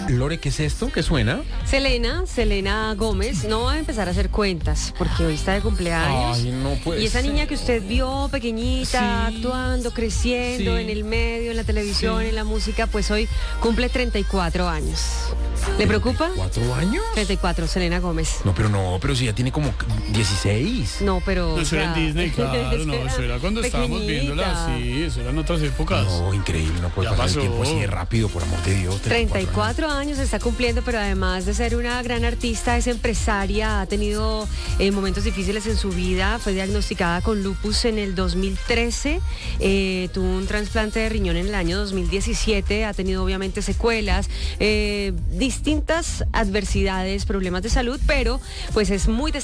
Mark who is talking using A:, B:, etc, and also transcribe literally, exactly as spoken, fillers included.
A: Lore, ¿qué es esto? ¿Qué suena?
B: Selena, Selena Gómez, no va a empezar a hacer cuentas porque hoy está de cumpleaños.
A: Ay, no puede
B: Y esa
A: ser.
B: niña que usted vio pequeñita,
A: Sí,
B: actuando, creciendo
A: sí,
B: en el medio, en la televisión,
A: sí.
B: en la música, pues hoy cumple treinta y cuatro años. ¿Le preocupa?
A: ¿Cuatro años?
B: treinta y cuatro, Selena Gómez.
A: No, pero no, pero si ya tiene como dieciséis.
B: No, pero...
C: No, eso era en
B: o sea,
C: Disney, claro, no, eso era cuando estábamos viéndola,
B: pequeñita.
C: sí, eso eran otras épocas.
A: No, increíble, no puede
C: Ya
A: pasar
C: pasó.
A: el tiempo así de rápido, por amor de Dios.
B: treinta y cuatro años está cumpliendo, pero además de ser una gran artista, es empresaria, ha tenido eh, momentos difíciles en su vida, fue diagnosticada con lupus en el dos mil trece, eh, tuvo un trasplante de riñón en el año dos mil diecisiete, ha tenido obviamente secuelas, eh, distintas adversidades, problemas de salud, pero pues es muy